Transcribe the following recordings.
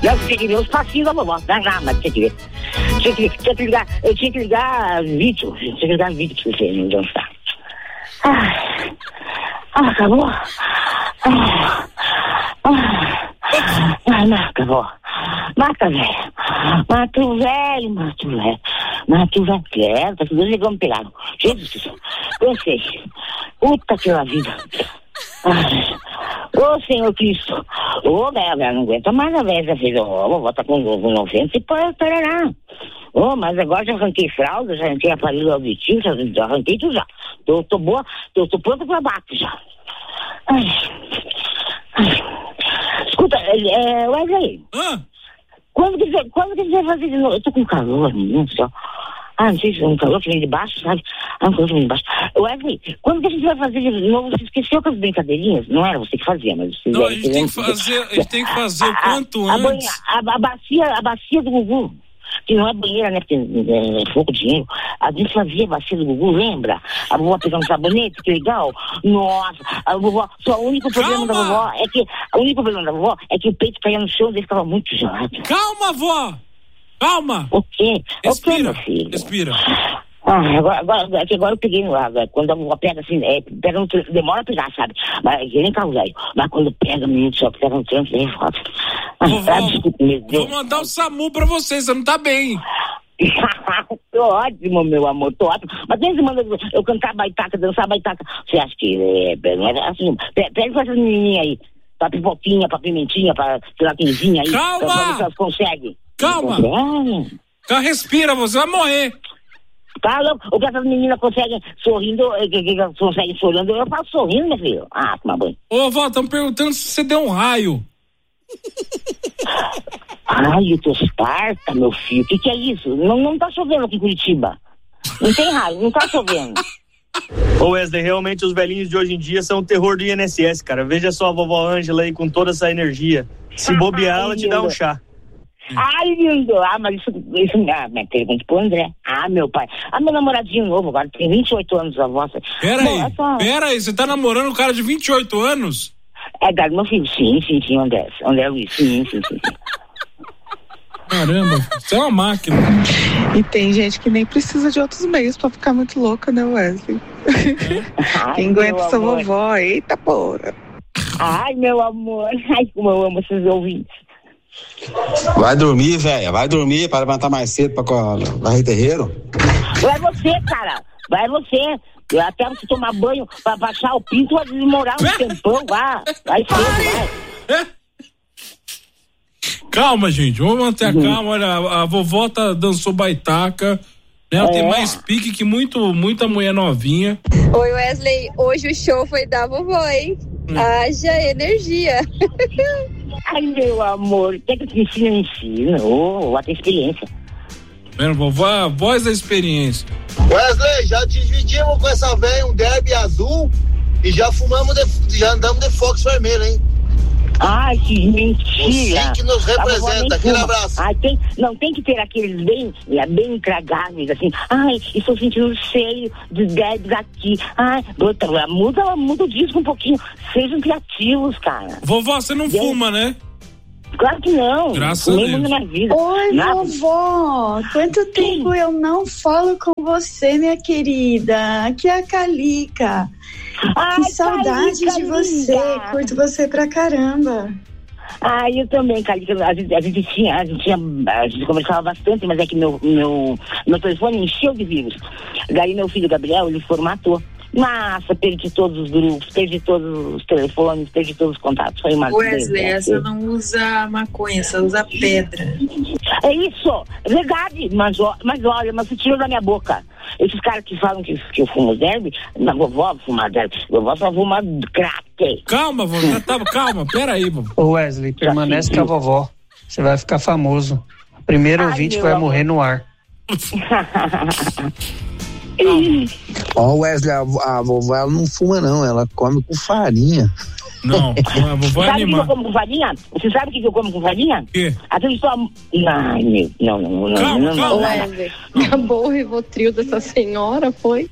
Não, tinha que ver os passinhos da vovó. Mas tinha que ver. Eu tinha que ligar vídeo. Tinha que ligar vídeo pra você não dançar. Acabou. Não, acabou. Mata o velho. Tá tudo ligando me pegaram. Jesus do céu. Cansei. Puta que lá vida. Ô Senhor Cristo. Ô, velho, não aguenta mais a velha. A vovó tá com 90 e pode tolerar. Mas agora já arranquei fralda, já arranquei aparelho auditivo, já arranquei tudo já. Tô boa, tô pronta pra bater já. Escuta, Wesley. Quando que você vai fazer de novo? Eu tô com calor, menino do céu. Não sei se é um calor que vem de baixo, sabe? Um calor que vem de baixo. Wesley, quando que a gente vai fazer de novo? Você esqueceu com as brincadeirinhas? Não era você que fazia, mas... Não, a gente tem que fazer o quanto antes. A bacia do Gugu. Que não é banheira, né? Porque é pouco dinheiro. A gente fazia bacia do Gugu, lembra? A vovó pegando um sabonete, que legal. Nossa, a vovó, só o único problema da vovó é que o peito caía no chão e ele ficava muito gelado. Calma, vó! Calma! O quê? Respira, meu filho? respira. Agora eu peguei no ar, quando a vovó pega assim, demora a pegar, sabe? Mas nem carro velho. Mas quando pega, menino, só pega no trânsito, aí foda. Vou mandar o SAMU pra você não tá bem. Tô ótimo, meu amor, tô ótimo. Mas quem se manda eu cantar baitaca, dançar baitaca? Você acha que não é assim? Pega com essas menininhas aí, pra pipoquinha, pra pimentinha, pra gelatinzinha aí. Calma! Pra ver se elas conseguem. Calma! Respira, você vai morrer. Fala, o que essas meninas conseguem sorrindo, conseguem chorando, eu faço sorrindo, meu filho. Toma banho. Ô, vó, estão perguntando se você deu um raio. Raio tostarta, meu filho, o que é isso? Não tá chovendo aqui em Curitiba. Não tem raio, não tá chovendo. Ô Wesley, realmente os velhinhos de hoje em dia são o terror do INSS, cara. Veja só a vovó Ângela aí com toda essa energia. Se bobear, ela te dá um chá. Lindo. Mas isso pergunta pro André. Meu pai. Meu namoradinho novo agora, tem 28 anos a vossa. Pera aí, você tá namorando um cara de 28 anos? Cara, meu filho, sim, André Luiz, sim. Caramba, você é uma máquina. E tem gente que nem precisa de outros meios pra ficar muito louca, né, Wesley? Quem aguenta essa vovó? Eita porra. Meu amor. Como eu amo esses ouvintes. Vai dormir, velho. Vai dormir para levantar mais cedo pra varrer terreiro. Vai você, cara. Vai você. Até você tomar banho pra baixar o pinto, vai demorar um tempão. Vai cedo, vai. Calma, gente. Vamos manter a calma. Olha, a vovó dançou baitaca. Ela tem mais pique que muita mulher novinha. Oi, Wesley. Hoje o show foi da vovó, hein? Haja energia. Meu amor, quer que te ensina? Até experiência. Vendo, vovó, a voz da experiência. Wesley, já dividimos com essa velha um derby azul e já andamos de Fox vermelho, hein? Que mentira. Você que nos representa, aquele abraço. Tem que ter aqueles bem intragáveis, assim. Estou sentindo cheio de dedos aqui. Muda o disco um pouquinho. Sejam criativos, cara. Vovó, você não fuma, né? Claro que não. Graças a Deus. Na minha vida. Oi, vovó. Quanto tempo eu não falo com você, minha querida. Aqui é a Calica. Que saudade Calica, de você. Linda. Curto você pra caramba. Eu também, Calica. A gente conversava bastante, mas é que meu telefone encheu de vírus. Daí meu filho Gabriel, ele formatou. Nossa, perdi todos os grupos, perdi todos os telefones, perdi todos os contatos. Foi uma Wesley, essa não usa maconha, essa usa pedra. É isso, verdade. Mas olha, você tirou da minha boca. Esses caras que falam que eu fumo derby, na vovó fuma derby, vovó só fuma crack. Calma, vovó, calma, peraí, vovó. Ô Wesley, permanece com a vovó. Você vai ficar famoso. O primeiro ouvinte vai morrer no ar. Wesley, a vovó ela não fuma não, ela come com farinha. Não, a vovó é animada. Sabe o que eu como com farinha? Você sabe o que eu como com farinha? O quê? Aquele só... Não. Calma. Wesley, acabou o Rivotril dessa senhora, foi?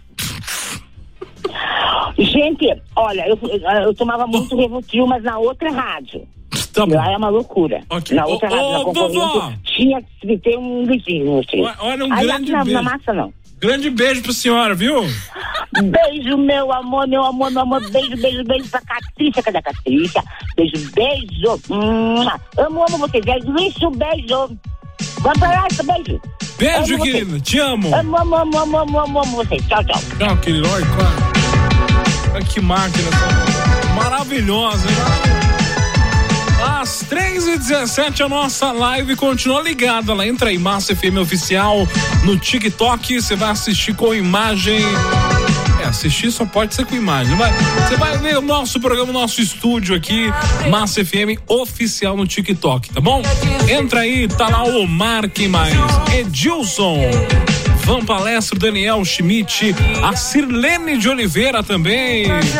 Gente, olha, eu tomava muito Rivotril, mas na outra rádio. Tá bom. Lá é uma loucura. Okay. Na outra rádio, na concorrente, tinha que ter um vizinho. Olha, um aí grande na, beijo. Na massa, não. Grande beijo pra senhora, viu? Beijo, meu amor. Beijo pra Catrícia. Cadê a Catrícia? Beijo. Amo vocês. Isso, beijo. Vamos pra lá, beijo. Beijo, querida. Te amo. Amo vocês. Tchau. Tchau, querido. Olha que máquina. Maravilhosa, hein? Às 3h17 a nossa live continua ligada. Ela entra aí, Massa FM Oficial no TikTok. Você vai assistir com imagem. Assistir só pode ser com imagem. Você vai ver o nosso programa, o nosso estúdio aqui, Massa FM Oficial no TikTok, tá bom? Entra aí, tá lá o Omar, quem mais? Edilson, Van Palestro, Daniel Schmidt, a Sirlene de Oliveira também.